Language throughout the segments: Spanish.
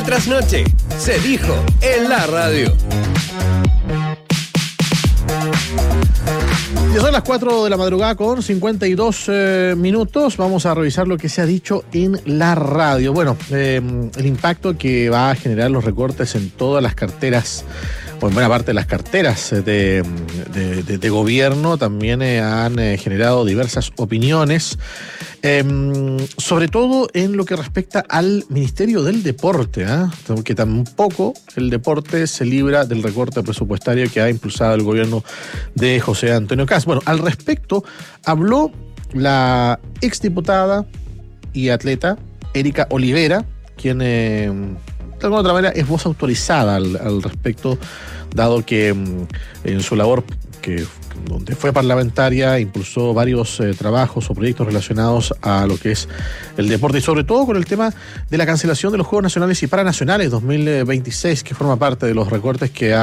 Trasnoche, se dijo en la radio. Ya son las 4 de la madrugada con 52 minutos. Vamos a revisar lo que se ha dicho en la radio. Bueno, el impacto que va a generar los recortes en todas las carteras, o en buena parte de las carteras de gobierno, también han generado diversas opiniones, sobre todo en lo que respecta al Ministerio del Deporte, que tampoco el deporte se libra del recorte presupuestario que ha impulsado el gobierno de José Antonio Kast. Bueno, al respecto habló la exdiputada y atleta Erika Olivera, quien de alguna otra manera es voz autorizada al respecto, dado que en su labor, donde fue parlamentaria, impulsó varios trabajos o proyectos relacionados a lo que es el deporte, y sobre todo con el tema de la cancelación de los Juegos Nacionales y Paranacionales 2026, que forma parte de los recortes que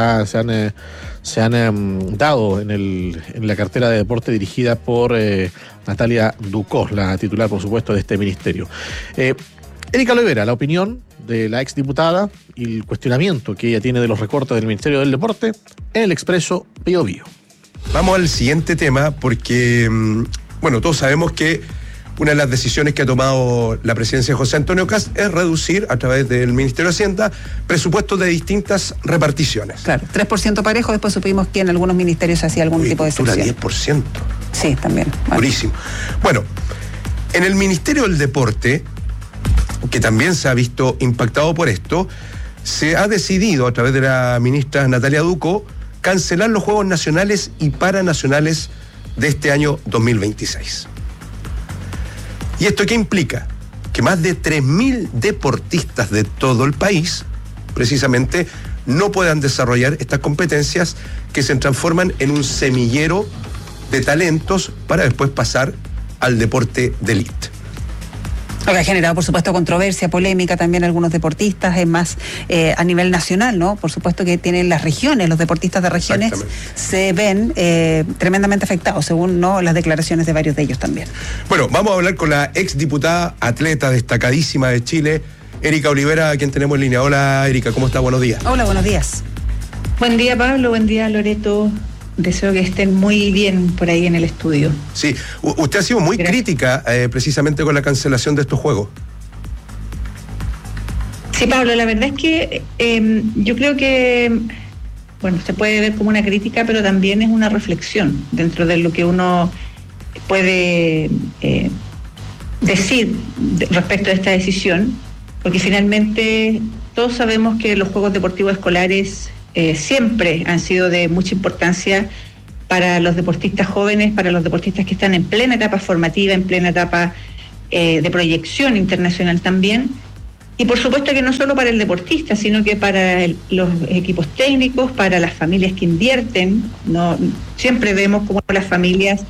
se han dado en la cartera de deporte dirigida por Natalia Ducós, la titular, por supuesto, de este ministerio. Erika Olivera, la opinión de la exdiputada y el cuestionamiento que ella tiene de los recortes del Ministerio del Deporte en el Expreso Bío Bío. Vamos al siguiente tema porque, bueno, todos sabemos que una de las decisiones que ha tomado la presidencia de José Antonio Kast es reducir, a través del Ministerio de Hacienda, presupuestos de distintas reparticiones. Claro, 3% parejo, después supimos que en algunos ministerios hacía algún tipo de excepción. 10%. Sí, también. Bueno. Durísimo. Bueno, en el Ministerio del Deporte, que también se ha visto impactado por esto, se ha decidido, a través de la ministra Natalia Ducós, cancelar los Juegos Nacionales y Paranacionales de este año 2026. ¿Y esto qué implica? Que más de 3.000 deportistas de todo el país, precisamente, no puedan desarrollar estas competencias que se transforman en un semillero de talentos para después pasar al deporte de élite. Lo que ha generado, por supuesto, controversia, polémica también algunos deportistas, es más a nivel nacional, ¿no? Por supuesto que tienen las regiones, los deportistas de regiones se ven tremendamente afectados, según las declaraciones de varios de ellos también. Bueno, vamos a hablar con la exdiputada, atleta destacadísima de Chile, Erika Olivera, a quien tenemos en línea. Hola, Erika, ¿cómo está? Buenos días. Hola, buenos días. Buen día, Pablo, buen día, Loreto. Deseo que estén muy bien por ahí en el estudio. Sí, usted ha sido muy crítica precisamente con la cancelación de estos juegos. Sí, Pablo, la verdad es que yo creo que, bueno, se puede ver como una crítica, pero también es una reflexión dentro de lo que uno puede decir respecto a esta decisión, porque finalmente todos sabemos que los Juegos Deportivos Escolares siempre han sido de mucha importancia para los deportistas jóvenes, para los deportistas que están en plena etapa formativa, en plena etapa de proyección internacional también, y por supuesto que no solo para el deportista, sino que para los equipos técnicos, para las familias que invierten. No, siempre vemos cómo las familias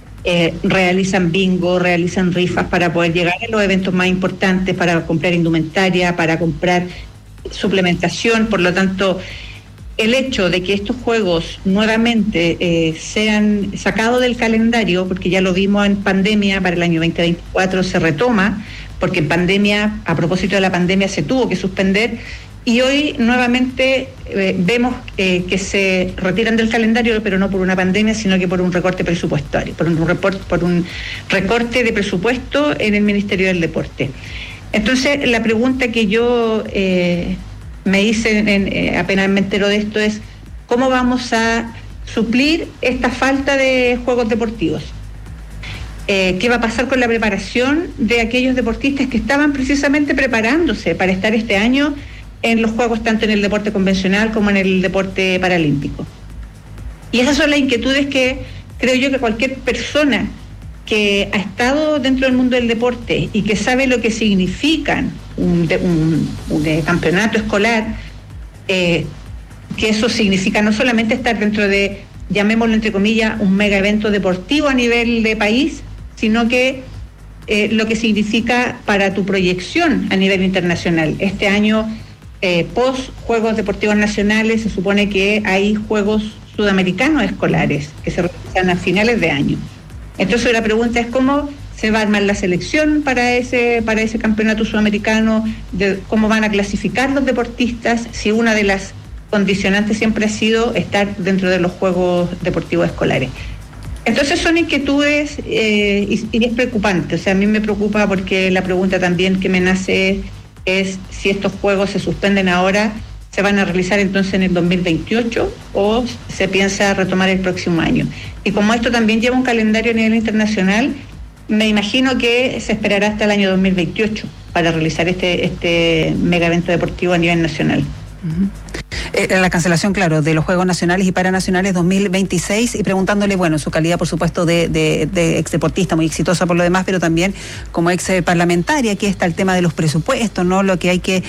realizan bingo, realizan rifas para poder llegar a los eventos más importantes, para comprar indumentaria, para comprar suplementación. Por lo tanto, el hecho de que estos juegos nuevamente sean sacados del calendario, porque ya lo vimos en pandemia, para el año 2024 se retoma, porque en pandemia, a propósito de la pandemia, se tuvo que suspender, y hoy nuevamente vemos que se retiran del calendario, pero no por una pandemia, sino que por un recorte presupuestario, por un recorte de presupuesto en el Ministerio del Deporte. Entonces, la pregunta que yo me hice apenas me entero de esto es: ¿cómo vamos a suplir esta falta de juegos deportivos? ¿Qué va a pasar con la preparación de aquellos deportistas que estaban precisamente preparándose para estar este año en los juegos, tanto en el deporte convencional como en el deporte paralímpico? Y esas son las inquietudes que creo yo que cualquier persona que ha estado dentro del mundo del deporte y que sabe lo que significan un campeonato escolar, que eso significa no solamente estar dentro de, llamémoslo entre comillas, un mega evento deportivo a nivel de país, sino que lo que significa para tu proyección a nivel internacional. Este año, post Juegos Deportivos Nacionales, se supone que hay Juegos Sudamericanos Escolares que se realizan a finales de año. Entonces la pregunta es: ¿cómo se va a armar la selección para ese campeonato sudamericano, de cómo van a clasificar los deportistas, si una de las condicionantes siempre ha sido estar dentro de los Juegos Deportivos Escolares. Entonces son inquietudes y es preocupante. O sea, a mí me preocupa porque la pregunta también que me nace es si estos Juegos se suspenden ahora, ¿se van a realizar entonces en el 2028 o se piensa retomar el próximo año? Y como esto también lleva un calendario a nivel internacional, me imagino que se esperará hasta el año 2028 para realizar este mega evento deportivo a nivel nacional. Uh-huh. La cancelación, claro, de los Juegos Nacionales y Paranacionales 2026, y preguntándole, bueno, en su calidad, por supuesto, de ex deportista, muy exitosa por lo demás, pero también como ex parlamentaria, aquí está el tema de los presupuestos, ¿no? Lo que hay que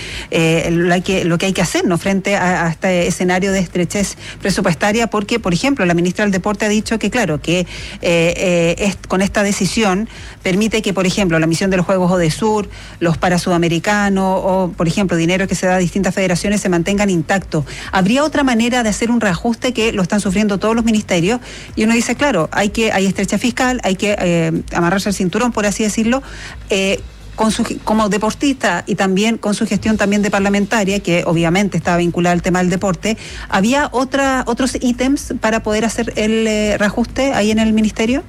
hacer, ¿no? Frente a este escenario de estrechez presupuestaria, porque, por ejemplo, la ministra del Deporte ha dicho que, claro, que con esta decisión permite que, por ejemplo, la misión de los Juegos ODESUR, los Parasudamericanos o, por ejemplo, dinero que se da a distintas federaciones se mantengan intactos. ¿Habría otra manera de hacer un reajuste que lo están sufriendo todos los ministerios? Y uno dice, claro, hay estrecha fiscal, hay que amarrarse el cinturón, por así decirlo, como deportista y también con su gestión también de parlamentaria, que obviamente estaba vinculada al tema del deporte. ¿Había otros ítems para poder hacer el reajuste ahí en el ministerio?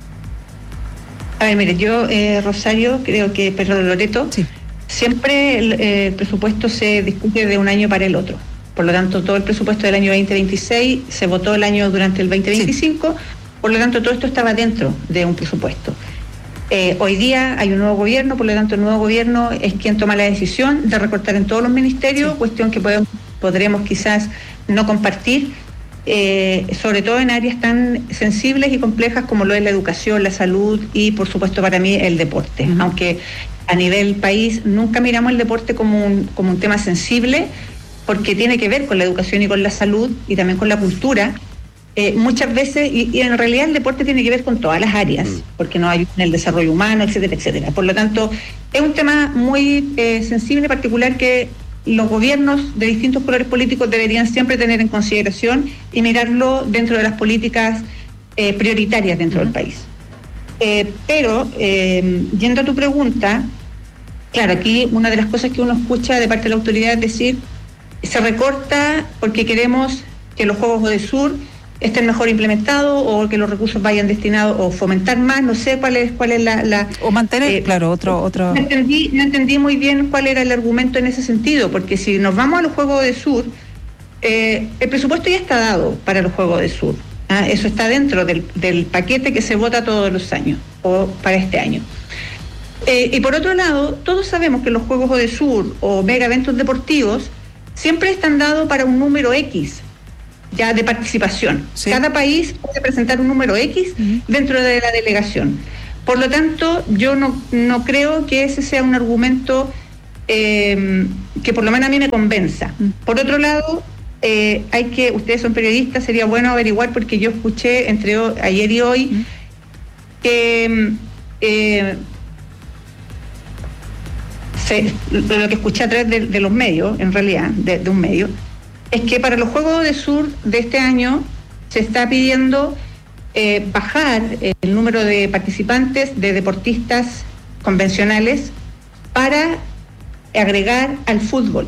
A ver, mire, yo, Rosario, perdón, Loreto, sí. Siempre el presupuesto se discute de un año para el otro. Por lo tanto, todo el presupuesto del año 2026 se votó el año durante el 2025, sí. Por lo tanto, todo esto estaba dentro de un presupuesto. Hoy día hay un nuevo gobierno, por lo tanto, el nuevo gobierno es quien toma la decisión de recortar en todos los ministerios, sí. Cuestión que podremos quizás no compartir, sobre todo en áreas tan sensibles y complejas como lo es la educación, la salud y, por supuesto, para mí, el deporte. Uh-huh. Aunque a nivel país nunca miramos el deporte como un tema sensible, porque tiene que ver con la educación y con la salud y también con la cultura. Muchas veces, y en realidad el deporte tiene que ver con todas las áreas, porque nos ayuda en el desarrollo humano, etcétera, etcétera. Por lo tanto, es un tema muy sensible, particular, que los gobiernos de distintos colores políticos deberían siempre tener en consideración y mirarlo dentro de las políticas prioritarias dentro del país. Pero, yendo a tu pregunta, claro, aquí una de las cosas que uno escucha de parte de la autoridad es decir, se recorta porque queremos que los Juegos ODESUR estén mejor implementados o que los recursos vayan destinados o fomentar más, no sé cuál es la o mantener, claro, otro. No entendí muy bien cuál era el argumento en ese sentido, porque si nos vamos a los Juegos ODESUR, el presupuesto ya está dado para los Juegos ODESUR. Eso está dentro del paquete que se vota todos los años o para este año. Y por otro lado, todos sabemos que los Juegos ODESUR o mega eventos deportivos siempre están dados para un número X ya de participación. Sí. Cada país puede presentar un número X dentro de la delegación. Por lo tanto, yo no creo que ese sea un argumento que por lo menos a mí me convenza. Por otro lado, ustedes son periodistas, sería bueno averiguar, porque yo escuché entre ayer y hoy que lo que escuché a través de los medios, en realidad, de un medio, es que para los Juegos ODESUR de este año se está pidiendo bajar el número de participantes, de deportistas convencionales, para agregar al fútbol.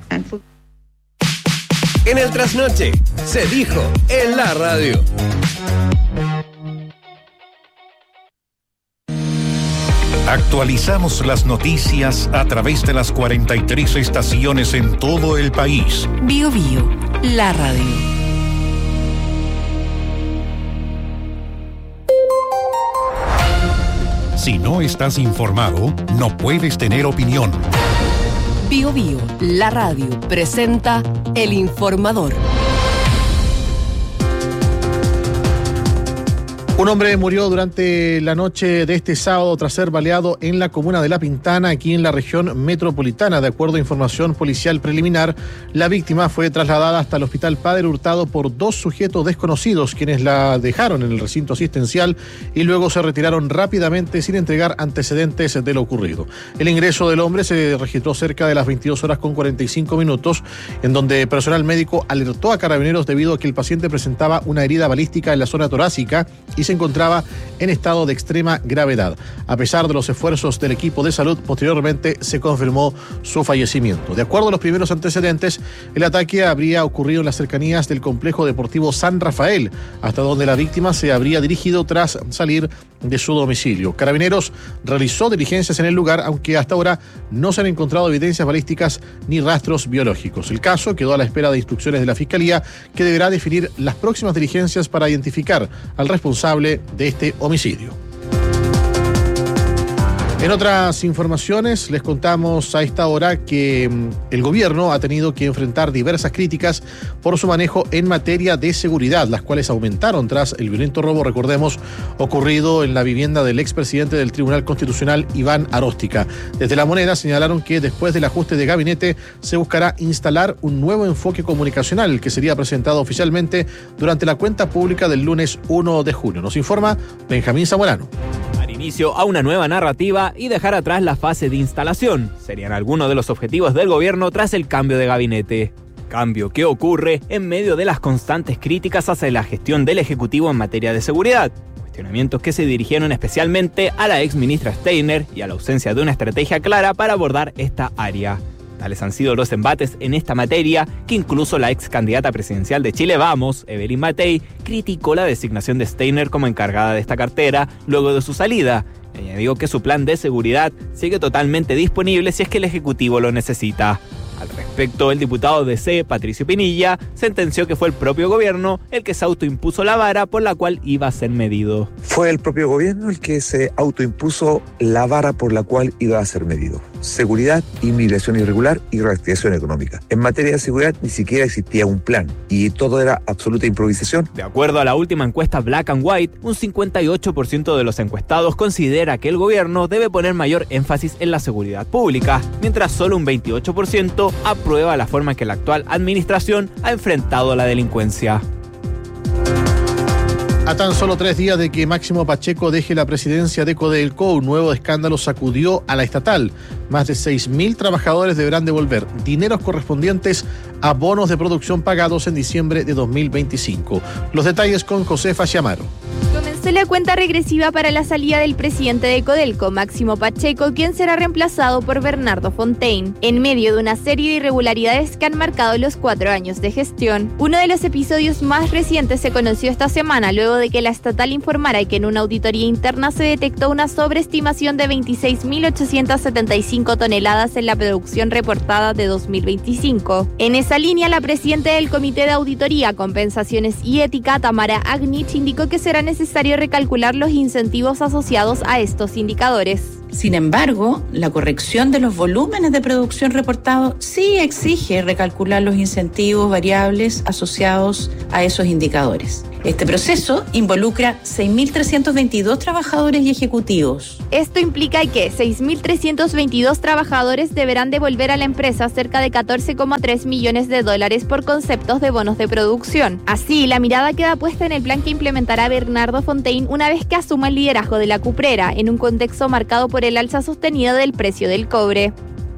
En el Trasnoche, se dijo en la radio. Actualizamos las noticias a través de las 43 estaciones en todo el país. Bio Bio, la radio. Si no estás informado, no puedes tener opinión. Bio Bio, la radio, presenta El Informador. Un hombre murió durante la noche de este sábado tras ser baleado en la comuna de La Pintana, aquí en la región metropolitana. De acuerdo a información policial preliminar, la víctima fue trasladada hasta el Hospital Padre Hurtado por dos sujetos desconocidos, quienes la dejaron en el recinto asistencial y luego se retiraron rápidamente sin entregar antecedentes de lo ocurrido. El ingreso del hombre se registró cerca de las 22 horas con 45 minutos, en donde personal médico alertó a carabineros debido a que el paciente presentaba una herida balística en la zona torácica y se encontraba en estado de extrema gravedad. A pesar de los esfuerzos del equipo de salud, posteriormente se confirmó su fallecimiento. De acuerdo a los primeros antecedentes, el ataque habría ocurrido en las cercanías del complejo deportivo San Rafael, hasta donde la víctima se habría dirigido tras salir de su domicilio. Carabineros realizó diligencias en el lugar, aunque hasta ahora no se han encontrado evidencias balísticas ni rastros biológicos. El caso quedó a la espera de instrucciones de la Fiscalía, que deberá definir las próximas diligencias para identificar al responsable de este homicidio. En otras informaciones, les contamos a esta hora que el gobierno ha tenido que enfrentar diversas críticas por su manejo en materia de seguridad, las cuales aumentaron tras el violento robo, recordemos, ocurrido en la vivienda del expresidente del Tribunal Constitucional, Iván Aróstica. Desde La Moneda señalaron que después del ajuste de gabinete se buscará instalar un nuevo enfoque comunicacional que sería presentado oficialmente durante la cuenta pública del lunes 1 de junio. Nos informa Benjamín Zamorano. Inicio a una nueva narrativa y dejar atrás la fase de instalación serían algunos de los objetivos del gobierno tras el cambio de gabinete. Cambio que ocurre en medio de las constantes críticas hacia la gestión del Ejecutivo en materia de seguridad. Cuestionamientos que se dirigieron especialmente a la exministra Steiner y a la ausencia de una estrategia clara para abordar esta área. Tales han sido los embates en esta materia, que incluso la ex candidata presidencial de Chile Vamos, Evelyn Matei, criticó la designación de Steiner como encargada de esta cartera luego de su salida. Añadió que su plan de seguridad sigue totalmente disponible si es que el Ejecutivo lo necesita. Al respecto, el diputado de C, Patricio Pinilla, sentenció que fue el propio gobierno el que se autoimpuso la vara por la cual iba a ser medido. Fue el propio gobierno el que se autoimpuso la vara por la cual iba a ser medido. Seguridad, inmigración irregular y reactivación económica. En materia de seguridad ni siquiera existía un plan y todo era absoluta improvisación. De acuerdo a la última encuesta Black and White, un 58% de los encuestados considera que el gobierno debe poner mayor énfasis en la seguridad pública, mientras solo un 28% aprueba la forma en que la actual administración ha enfrentado la delincuencia. A tan solo 3 días de que Máximo Pacheco deje la presidencia de Codelco, un nuevo escándalo sacudió a la estatal. Más de 6.000 trabajadores deberán devolver dineros correspondientes a bonos de producción pagados en diciembre de 2025. Los detalles con Josefa Chamaro. Comenzó la cuenta regresiva para la salida del presidente de Codelco, Máximo Pacheco, quien será reemplazado por Bernardo Fontaine, en medio de una serie de irregularidades que han marcado los 4 años de gestión. Uno de los episodios más recientes se conoció esta semana, luego de que la estatal informara que en una auditoría interna se detectó una sobreestimación de 26.875 toneladas en la producción reportada de 2025. En esa línea, la presidenta del Comité de Auditoría, Compensaciones y Ética, Tamara Agnich, indicó que será necesario recalcular los incentivos asociados a estos indicadores. Sin embargo, la corrección de los volúmenes de producción reportados sí exige recalcular los incentivos variables asociados a esos indicadores. Este proceso involucra 6.322 trabajadores y ejecutivos. Esto implica que 6.322 trabajadores deberán devolver a la empresa cerca de $14,3 millones por conceptos de bonos de producción. Así, la mirada queda puesta en el plan que implementará Bernardo Fontaine una vez que asuma el liderazgo de la cuprera, en un contexto marcado por el alza sostenida del precio del cobre.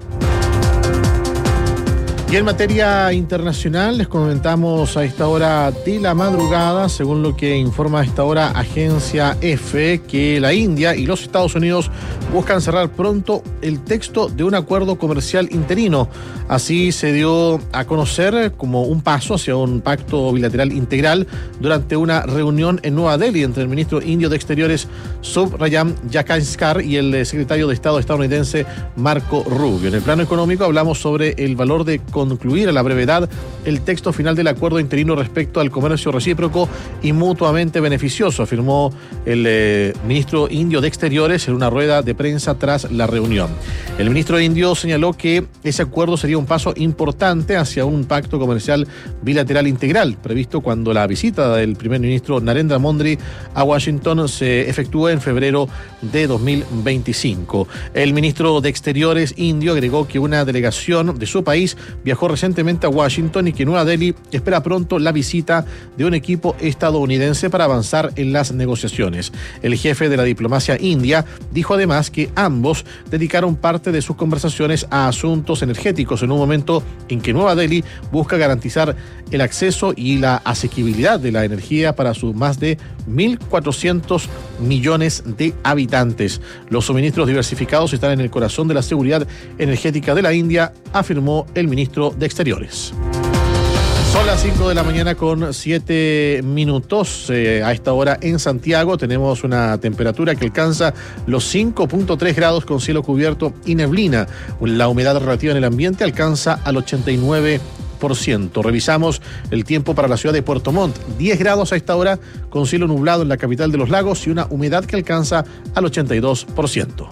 Y en materia internacional, les comentamos a esta hora de la madrugada, según lo que informa a esta hora Agencia EFE, que la India y los Estados Unidos buscan cerrar pronto el texto de un acuerdo comercial interino. Así se dio a conocer como un paso hacia un pacto bilateral integral durante una reunión en Nueva Delhi entre el ministro indio de Exteriores Subrayam Jaishankar y el secretario de Estado estadounidense Marco Rubio. En el plano económico hablamos sobre el valor de concluir a la brevedad el texto final del acuerdo interino respecto al comercio recíproco y mutuamente beneficioso, afirmó el ministro indio de Exteriores en una rueda de prensa tras la reunión. El ministro indio señaló que ese acuerdo sería un paso importante hacia un pacto comercial bilateral integral, previsto cuando la visita del primer ministro Narendra Modi a Washington se efectúe en febrero de 2025. El ministro de Exteriores indio agregó que una delegación de su país viajó recientemente a Washington y que Nueva Delhi espera pronto la visita de un equipo estadounidense para avanzar en las negociaciones. El jefe de la diplomacia india dijo además que ambos dedicaron parte de sus conversaciones a asuntos energéticos en un momento en que Nueva Delhi busca garantizar el acceso y la asequibilidad de la energía para sus más de 1.400 millones de habitantes. Los suministros diversificados están en el corazón de la seguridad energética de la India, afirmó el ministro de Exteriores. Son las 5 de la mañana con 7 minutos. A esta hora en Santiago tenemos una temperatura que alcanza los 5.3 grados con cielo cubierto y neblina. La humedad relativa en el ambiente alcanza al 89%. Revisamos el tiempo para la ciudad de Puerto Montt. 10 grados a esta hora con cielo nublado en la capital de los lagos y una humedad que alcanza al 82%.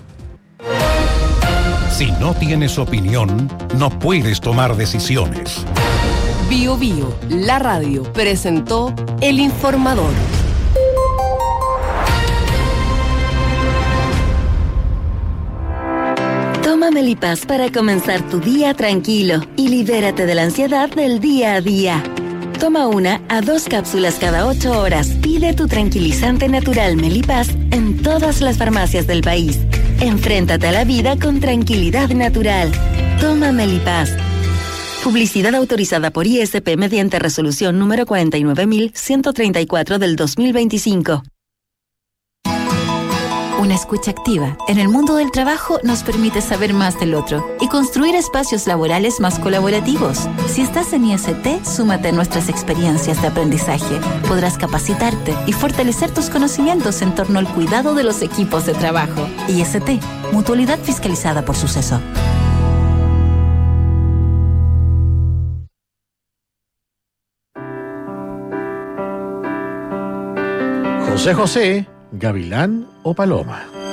Si no tienes opinión, no puedes tomar decisiones. Bio Bio, la radio, presentó El Informador. Toma Melipaz para comenzar tu día tranquilo y libérate de la ansiedad del día a día. Toma 1 a 2 cápsulas cada 8 horas. Pide tu tranquilizante natural Melipaz en todas las farmacias del país. Enfréntate a la vida con tranquilidad natural. Toma Melipaz. Publicidad autorizada por ISP mediante resolución número 49.134 del 2025. Una escucha activa en el mundo del trabajo nos permite saber más del otro y construir espacios laborales más colaborativos. Si estás en IST, súmate a nuestras experiencias de aprendizaje. Podrás capacitarte y fortalecer tus conocimientos en torno al cuidado de los equipos de trabajo. IST, Mutualidad fiscalizada por Suceso. José José, Gavilán o Paloma.